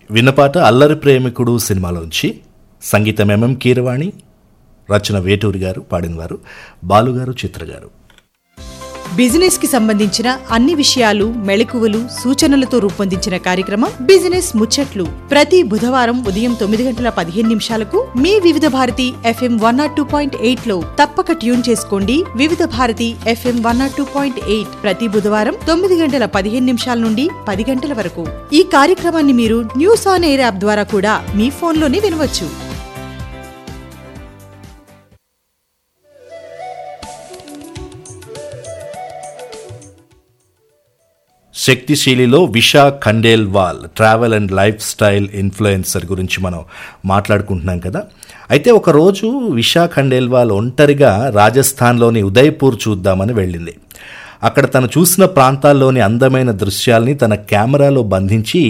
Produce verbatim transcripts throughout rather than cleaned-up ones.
విన్నపాట అల్లరి ప్రేమికుడు సినిమాలోంచి. సంగీతం ఎంఎం కీరవాణి, రచన వేటూరి గారు, పాడినవారు బాలుగారు, చిత్ర గారు. బిజినెస్ కి సంబంధించిన అన్ని విషయాలు, మెళకువలు, సూచనలతో రూపొందించిన కార్యక్రమం బిజినెస్ ముచ్చట్లు. ప్రతి బుధవారం ఉదయం తొమ్మిది గంటల పదిహేను నిమిషాలకు మీ వివిధ Bharati FM one not two point eight లో తప్పక ట్యూన్ చేసుకోండి. వివిధ Bharati FM one not two point eight ప్రతి బుధవారం తొమ్మిది గంటల పదిహేను నిమిషాల నుండి పది గంటల వరకు. ఈ కార్యక్రమాన్ని మీరు న్యూస్ ఆన్ ఎయిర్ యాప్ ద్వారా కూడా మీ ఫోన్లోనే వినవచ్చు. శక్తిశీలిలో విషా Khandelwal travel and life style influencer గురించి మనం మాట్లాడుకుంటున్నాం కదా. అయితే ఒకరోజు విషా ఖండేల్వాల్ ఒంటరిగా రాజస్థాన్లోని ఉదయ్పూర్ చూద్దామని వెళ్ళింది. అక్కడ తను చూసిన ప్రాంతాల్లోని అందమైన దృశ్యాల్ని తన కెమెరాలో బంధించి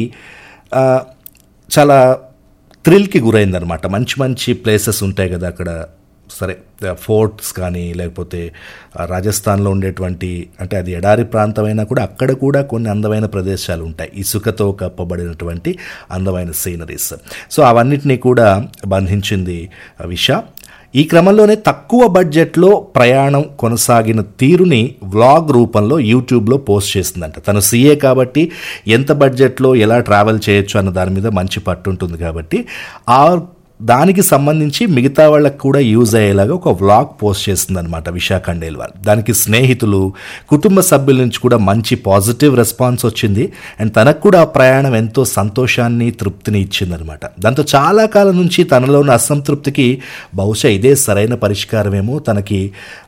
చాలా థ్రిల్కి గురైందనమాట. మంచి మంచి ప్లేసెస్ ఉంటాయి కదా అక్కడ, సరే ఫోర్ట్స్ కానీ లేకపోతే రాజస్థాన్లో ఉండేటువంటి, అంటే అది ఎడారి ప్రాంతమైనా కూడా అక్కడ కూడా కొన్ని అందమైన ప్రదేశాలు ఉంటాయి, ఇసుకతో కప్పబడినటువంటి అందమైన సీనరీస్. సో అవన్నిటినీ కూడా బంధించింది విషా. ఈ క్రమంలోనే తక్కువ బడ్జెట్లో ప్రయాణం కొనసాగిన తీరుని వ్లాగ్ రూపంలో యూట్యూబ్లో పోస్ట్ చేసిందంట. తను సీఏ కాబట్టి ఎంత బడ్జెట్లో ఎలా ట్రావెల్ చేయొచ్చు అన్న దాని మీద మంచి పట్టు ఉంటుంది కాబట్టి ఆ దానికి సంబంధించి మిగతా వాళ్ళకు కూడా యూజ్ అయ్యేలాగా ఒక వ్లాగ్ పోస్ట్ చేస్తుందన్నమాట విషా ఖండేల్వాల్. దానికి స్నేహితులు, కుటుంబ సభ్యుల నుంచి కూడా మంచి పాజిటివ్ రెస్పాన్స్ వచ్చింది. అండ్ తనకు కూడా ఆ ప్రయాణం ఎంతో సంతోషాన్ని, తృప్తిని ఇచ్చిందనమాట. దాంతో చాలా కాలం నుంచి తనలోని అసంతృప్తికి బహుశా ఇదే సరైన పరిష్కారమేమో, తనకి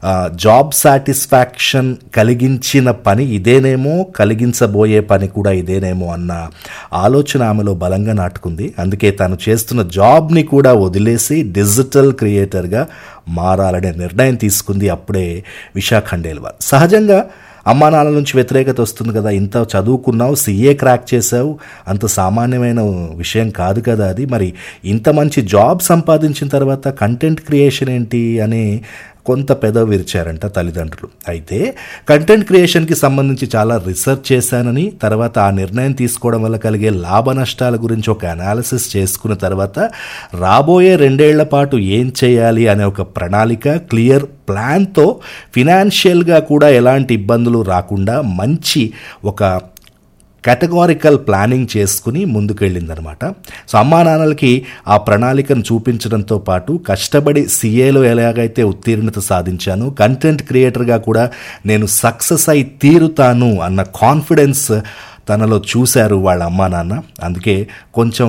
జాబ్ సాటిస్ఫాక్షన్ కలిగించిన పని ఇదేనేమో, కలిగించబోయే పని కూడా ఇదేనేమో అన్న ఆలోచన ఆమెలో బలంగా నాటుకుంది. అందుకే తను చేస్తున్న జాబ్ని కూడా వదిలేసి డిజిటల్ క్రియేటర్గా మారాలనే నిర్ణయం తీసుకుంది అప్పుడే విషా ఖండేల్వాల్. సహజంగా అమ్మా నాన్న నుంచి వ్యతిరేకత వస్తుంది కదా, ఇంత చదువుకున్నావు, సీఏ క్రాక్ చేసావు, అంత సామాన్యమైన విషయం కాదు కదా అది, మరి ఇంత మంచి జాబ్ సంపాదించిన తర్వాత కంటెంట్ క్రియేషన్ ఏంటి అని కొంత పెదవి విరిచారంట తల్లిదండ్రులు. అయితే కంటెంట్ క్రియేషన్కి సంబంధించి చాలా రీసెర్చ్ చేశానని, తర్వాత ఆ నిర్ణయం తీసుకోవడం వల్ల కలిగే లాభ నష్టాల గురించి ఒక అనాలిసిస్ చేసుకున్న తర్వాత రాబోయే రెండేళ్ల పాటు ఏం చేయాలి అనే ఒక ప్రణాళిక, క్లియర్ ప్లాన్తో ఫినాన్షియల్గా కూడా ఎలాంటి ఇబ్బందులు రాకుండా మంచి ఒక కేటగారికల్ ప్లానింగ్ చేసుకుని ముందుకెళ్ళిందనమాట. సో అమ్మా నాన్నలకి ఆ ప్రణాళికను చూపించడంతో పాటు కష్టపడి సీఏలో ఎలాగైతే ఉత్తీర్ణత సాధించాను, కంటెంట్ క్రియేటర్గా కూడా నేను సక్సెస్ అయి తీరుతాను అన్న కాన్ఫిడెన్స్ తనలో చూశారు వాళ్ళ అమ్మా నాన్న. అందుకే కొంచెం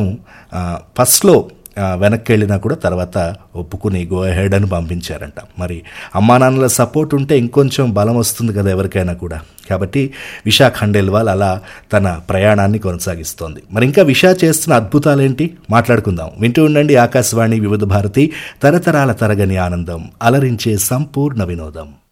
ఫస్ట్లో వెనక్కి వెళ్ళినా కూడా తర్వాత ఒప్పుకుని గో అహెడ్ అని పంపించారంట. మరి అమ్మా నాన్నల సపోర్ట్ ఉంటే ఇంకొంచెం బలం వస్తుంది కదా ఎవరికైనా కూడా. కాబట్టి విషా ఖండేల్వాల్ అలా తన ప్రయాణాన్ని కొనసాగిస్తోంది. మరి ఇంకా విషా చేస్తున్న అద్భుతాలేంటి మాట్లాడుకుందాం. వింటూ ఉండండి ఆకాశవాణి వివిధ భారతి, తరతరాల తరగని ఆనందం, అలరించే సంపూర్ణ వినోదం.